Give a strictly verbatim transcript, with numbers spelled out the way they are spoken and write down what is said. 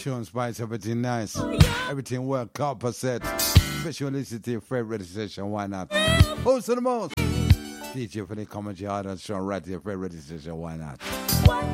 Sean Spice, everything nice. Everything well, copper set. Special listen to your favorite station, why not? Who's the most? D J for the comedy artist, Sean right to your favorite station, why not?